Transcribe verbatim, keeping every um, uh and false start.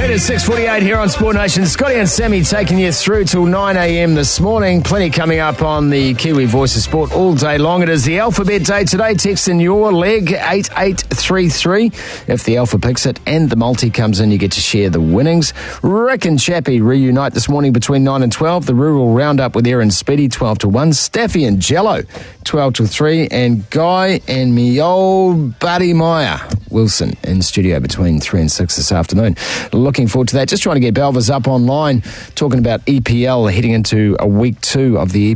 It's six forty-eight here on Sport Nation. Scotty and Sammy taking you through till nine a.m. this morning. Plenty coming up on the Kiwi Voice of Sport all day long. It is the Alphabet Day today. Text in your leg, eight eight three three. If the Alpha picks it and the multi comes in, you get to share the winnings. Rick and Chappie reunite this morning between nine and twelve. The Rural Roundup with Aaron Speedy, twelve to one. Staffy and Jello, twelve to three. And Guy and me old buddy Maya Wilson in studio between three and six this afternoon. Looking forward to that. Just trying to get Belvers up online, talking about E P L heading into a week two of the E P L.